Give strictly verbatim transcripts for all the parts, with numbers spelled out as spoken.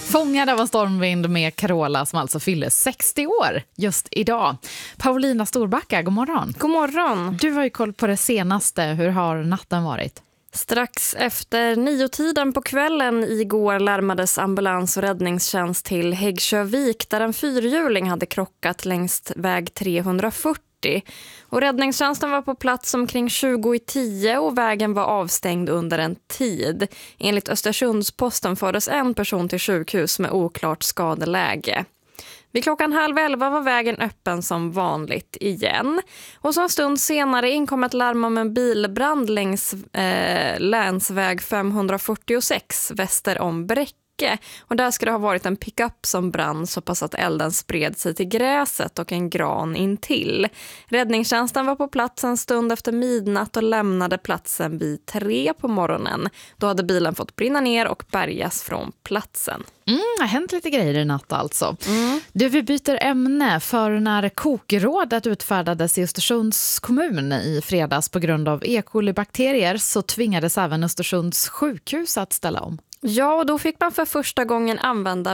Fångad av en stormvind med Carola som alltså fyller sextio år just idag. Paulina Storbacka, god morgon. God morgon. Du har ju koll på det senaste. Hur har natten varit? Strax efter niotiden på kvällen igår larmades ambulans- och räddningstjänst till Häggsjövik där en fyrhjuling hade krockat längs väg trehundrafyrtio. Och räddningstjänsten var på plats omkring tjugo i tio och vägen var avstängd under en tid. Enligt Östersundsposten fördes en person till sjukhus med oklart skadeläge. Vid klockan halv elva var vägen öppen som vanligt igen. Och så en stund senare inkom ett larm om en bilbrand längs eh, länsväg femhundrafyrtiosex väster om Bräcke. Och där ska det ha varit en pickup som brann så pass att elden spred sig till gräset och en gran intill. Räddningstjänsten var på plats en stund efter midnatt och lämnade platsen vid tre på morgonen. Då hade bilen fått brinna ner och bärgas från platsen. Mm, det har hänt lite grejer i natt alltså. Mm. Du, vi byter ämne för när kokrådet utfärdades i Östersunds kommun i fredags på grund av E. coli-bakterier så tvingades även Östersunds sjukhus att ställa om. Ja, och då fick man för första gången använda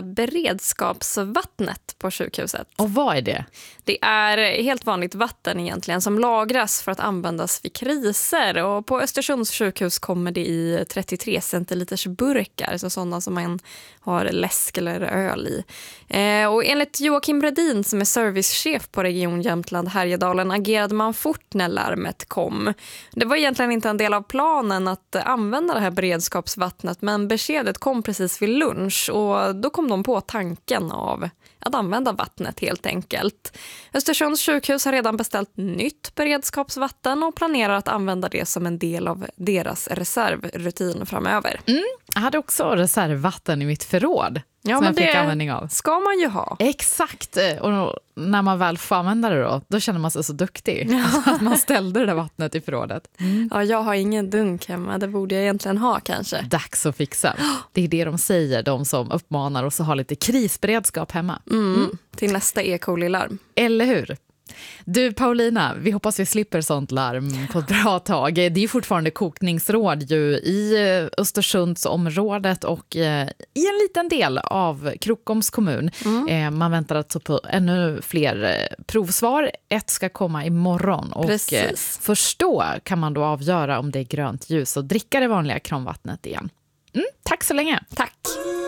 beredskapsvattnet på sjukhuset. Och vad är det? Det är helt vanligt vatten egentligen som lagras för att användas vid kriser. Och på Östersunds sjukhus kommer det i trettiotre centiliters burkar, så sådana som man har läsk eller öl i. Eh, och enligt Joakim Bredin som är servicechef på Region Jämtland Härjedalen agerade man fort när larmet kom. Det var egentligen inte en del av planen att använda det här beredskapsvattnet, men beskedet kom precis vid lunch och då kom de på tanken av att använda vattnet helt enkelt. Östersunds sjukhus har redan beställt nytt beredskapsvatten och planerar att använda det som en del av deras reservrutin framöver. Mm, jag hade också reservvatten i mitt förråd. Ja, som men jag fick det användning av. Ska man ju ha. Exakt, och när man väl får använda det då, då känner man sig så duktig. Alltså att man ställde det där vattnet i förrådet. Mm. Ja, jag har ingen dunk hemma, det borde jag egentligen ha kanske. Dags att fixa. Det är det de säger, de som uppmanar oss att ha lite krisberedskap hemma. Mm. Mm. Till nästa E. coli-larm. Eller hur? Du Paulina, vi hoppas vi slipper sånt larm på ett bra tag. Det är fortfarande kokningsråd ju i Östersundsområdet och i en liten del av Krokoms kommun. Mm. Man väntar alltså på ännu fler provsvar. Ett ska komma imorgon och Precis. Först då kan man då avgöra om det är grönt ljus och dricka det vanliga kranvattnet igen. Mm, tack så länge. Tack.